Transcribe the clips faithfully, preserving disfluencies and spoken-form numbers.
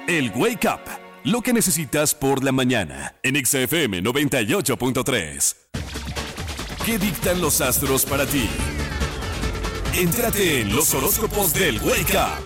El Wake Up, lo que necesitas por la mañana, en X F M noventa y ocho punto tres. ¿Qué dictan los astros para ti? Entrate en los horóscopos del Wake Up.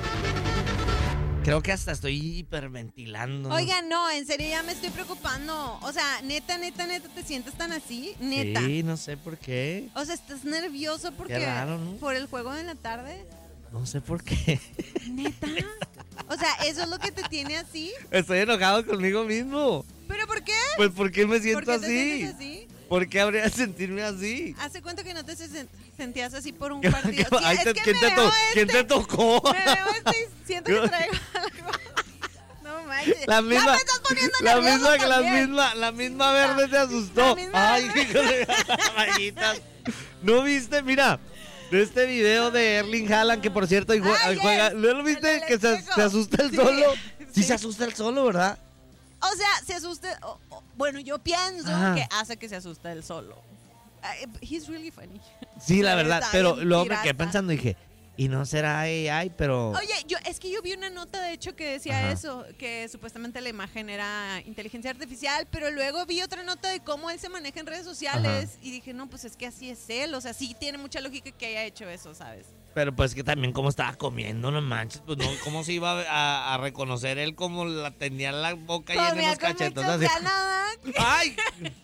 Creo que hasta estoy hiperventilando. Oiga, no, en serio ya me estoy preocupando. O sea, neta, neta, neta, ¿te sientes tan así? Neta. Sí, no sé por qué. O sea, ¿estás nervioso porque Qué raro, ¿no? por el juego de la tarde? No sé por qué. ¿Neta? O sea, ¿eso es lo que te tiene así? Estoy enojado conmigo mismo. ¿Pero por qué? Pues ¿por qué me siento ¿Por qué te así? sientes así? ¿Por qué habría de sentirme así? ¿Hace cuánto que no te se- sentías así por un ¿Qué- partido? qué- Sí, ay, es te- que ¿quién, me te veo to- este, ¿Quién te tocó? Me veo este y siento que traigo algo. No manches. La misma, ya me estás poniendo la nervioso misma, la también. misma, la misma verde te asustó. La misma Ay, verde. hijo de rayitas. ¿No viste? Mira, de este video de Erling Haaland, que por cierto hoy jue- Ay, hoy juega, yes. ¿no lo El viste? del Que se, espejo. se asusta el Sí, solo. Sí, sí. se asusta el solo, ¿verdad? O sea, se asusta. o- o- bueno, yo pienso Ajá. que hace que se asusta él solo. Uh, he's really funny. Sí, la verdad. Está Pero bien luego me pirata. quedé pensando y dije, y no será A I, pero... Oye, yo es que yo vi una nota de hecho que decía Ajá. eso, que supuestamente la imagen era inteligencia artificial, pero luego vi otra nota de cómo él se maneja en redes sociales y dije, no, pues es que así es él, o sea, sí tiene mucha lógica que haya hecho eso, ¿sabes? Pero pues que también como estaba comiendo, no manches, pues no, cómo se iba a, a reconocer él como la tenía la boca llena de Comía los con cachetones muchas así. ganas. ¡Ay!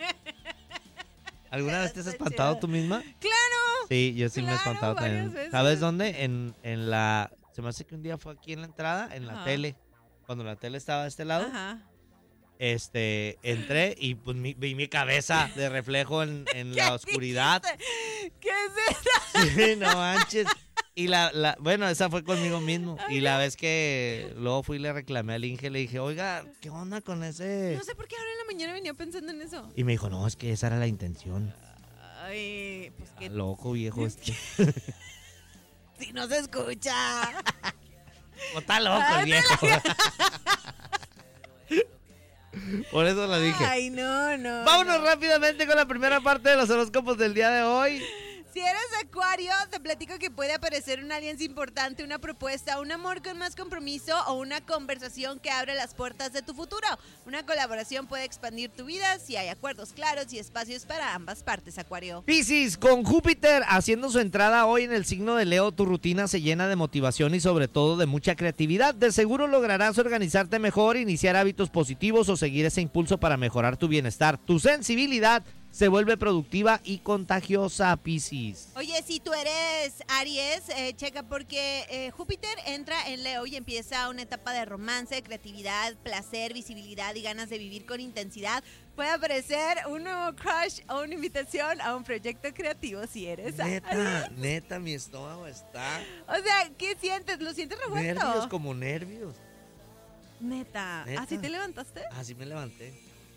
¿Alguna vez te has Está espantado chido. tú misma? Claro. Sí, yo sí me he Claro, espantado varias también. veces. ¿Sabes dónde? En, en la... Se me hace que un día fue aquí en la entrada, en la Ajá. tele. Cuando la tele estaba de este lado, Ajá. este, entré y pues mi- vi mi cabeza de reflejo en, en la oscuridad. dijiste? ¿Qué es eso? Sí, no manches. Y la, la, bueno, esa fue conmigo mismo. Y la vez que luego fui y le reclamé al Inge, le dije, oiga, ¿qué onda con ese? No sé por qué ahora en la mañana venía pensando en eso. Y me dijo, no, es que esa era la intención. Ay, pues que Loco, viejo este. si no se escucha. O está loco el Ay, viejo. Por eso lo dije. Ay, no, no. Vámonos no. rápidamente con la primera parte de los horóscopos del día de hoy. Si eres acuario, te platico que puede aparecer una alianza importante, una propuesta, un amor con más compromiso o una conversación que abre las puertas de tu futuro. Una colaboración puede expandir tu vida si hay acuerdos claros y espacios para ambas partes, acuario. Piscis, con Júpiter haciendo su entrada hoy en el signo de Leo, tu rutina se llena de motivación y sobre todo de mucha creatividad. De seguro lograrás organizarte mejor, iniciar hábitos positivos o seguir ese impulso para mejorar tu bienestar. Tu sensibilidad se vuelve productiva y contagiosa, Piscis. Oye, si tú eres Aries, eh, checa porque eh, Júpiter entra en Leo y empieza una etapa de romance, creatividad, placer, visibilidad y ganas de vivir con intensidad. Puede aparecer un nuevo crush o una invitación a un proyecto creativo si eres Neta, Aries. neta, mi estómago está... O sea, ¿qué sientes? ¿Lo sientes revuelto? Nervios, como nervios. Neta. Neta. ¿Así te levantaste? Así me levanté.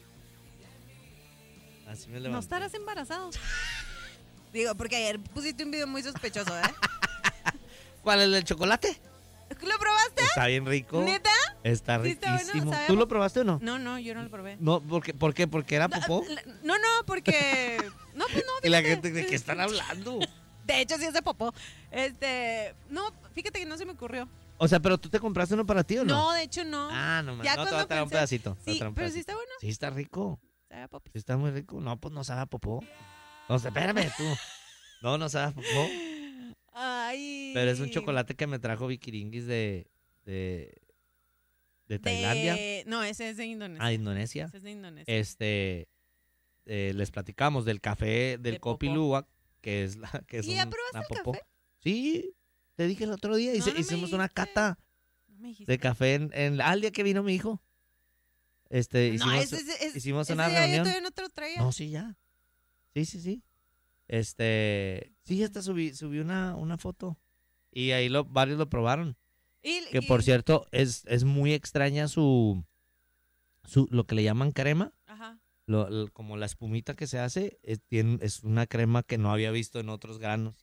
Así me No levanté. estarás embarazado. Digo, porque ayer pusiste un video muy sospechoso, ¿eh? ¿Cuál es el del chocolate? ¿Lo probaste? Está bien rico. ¿Neta? Está Sí, está bueno, riquísimo. sabe a ¿Tú lo popó. probaste o no? No, no, yo no lo probé. No, ¿por qué? ¿Por qué? ¿Porque era popó? No, no, porque... No, pues no. Y la fíjate. gente, ¿de qué están hablando? De hecho, sí es de popó. Este... No, fíjate que no se me ocurrió. O sea, ¿pero tú te compraste uno para ti o no? No, de hecho, no. Ah, no, man. Ya No, te voy a cuando traer un pensé- pedacito. te voy a Sí, traer un pero sí pedacito. está bueno. Sí, está rico. Sabe a popis. Sí, está muy rico. No, pues no sabe a popó. No, espérame tú. No, no sabe a popó. Ay. Pero es un chocolate que me trajo Vikiringis de... De... De Tailandia. De- No, ese es de Indonesia. A Indonesia. Ese es de Indonesia. Este... eh, les platicamos del café del De Kopi popó. Luwak, que es la que es ¿Y ya un- probaste una el popó. café? Sí, te dije el otro día, No, hice- no me hicimos una dijiste. cata No me dijiste. de café en, en ah, el día que vino mi hijo. Este, No, hicimos, ese, ese- ese- hicimos ese una día reunión. Yo todavía no te lo traía. No, sí, ya. Sí, sí, sí. Este, sí, hasta subí, subí una, una foto. Y ahí lo, varios lo probaron. Y- Que y- por cierto, es, es muy extraña su, su, lo que le llaman crema. Ajá. Lo- lo- como la espumita que se hace, es, tiene, es una crema que no había visto en otros granos.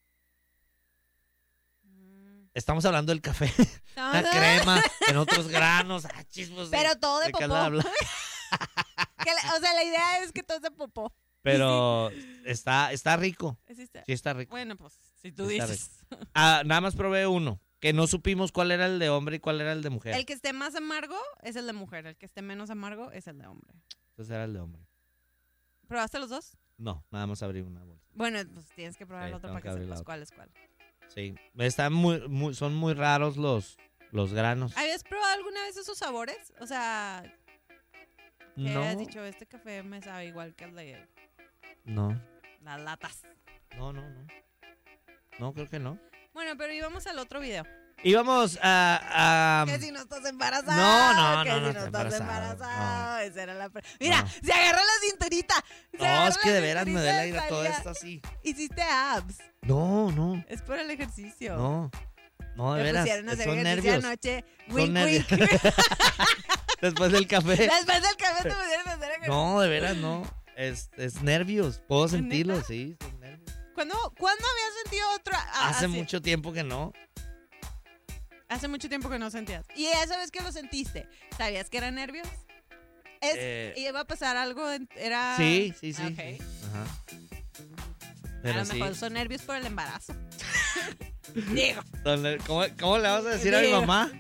Mm. Estamos hablando del café. Una Ajá. crema en otros granos. Ah, chismos. Pero todo de ¿de qué popó. andan hablando? Que la- o sea, la idea es que todo es de popó. Pero está, está rico. Así está. Sí está rico. Bueno, pues, si tú Está dices. Ah, nada más probé uno. que no supimos cuál era el de hombre y cuál era el de mujer. El que esté más amargo es el de mujer, el que esté menos amargo es el de hombre. Entonces era el de hombre. ¿Probaste los dos? No, nada más abrí una bolsa. Bueno, pues tienes que probar Sí, el otro tengo para que que abrir la sepas otra. cuál es cuál. Sí, están muy, muy, son muy raros los, los granos. ¿Habías probado alguna vez esos sabores? O sea, que No, has dicho, este café me sabe igual que el de no, las latas. no, no, no. No, creo que no. Bueno, pero íbamos al otro video. Íbamos a... a Que si no estás embarazado. No, no, que no, si no no está estás embarazado, embarazado. Esa era la pre- Mira, No. se agarra la cinturita. se No, agarra es que la de veras me cinturita duele y ir a todo salía. esto así. Hiciste abs. No, no, Es por el ejercicio. no. No, de Me veras, pusieron a hacer son ejercicio nervios. anoche. Son Wink, nervios. wink. Después del café. Después del café te pusieron a hacer ejercicio. No, de veras no. Es, es nervios. Puedo ¿Neta? sentirlos, sí, son nervios. ¿Cuándo, ¿Cuándo habías sentido otro? ah, Hace así? mucho tiempo que no. Hace mucho tiempo que no sentías. Y esa vez que lo sentiste, ¿sabías que eran nervios? Es, Eh, ¿Iba a pasar algo? en- Era... Sí, sí, sí. Ok. sí. Ajá. A Pero lo sí. mejor son nervios por el embarazo. Digo. Son ner- ¿Cómo, cómo le vamos a decir a mi Digo. mamá?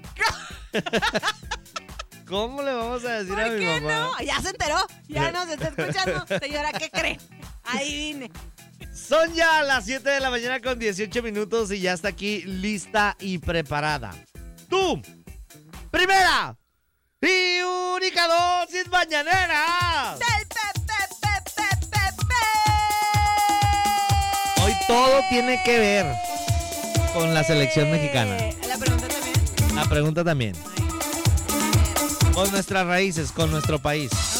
¿Cómo le vamos a decir ¿Por a mi qué mamá? no? Ya se enteró. Ya nos está escuchando. Señora, ¿qué cree? Ahí vine. Son ya las siete de la mañana con dieciocho minutos y ya está aquí lista y preparada. ¡Tú! ¡Primera! ¡Y única dosis mañanera! Del pe, pe, pe, pe, pe, pe. Hoy todo tiene que ver con la selección mexicana. La pregunta también. La pregunta también. Ay. Con nuestras raíces, con nuestro país.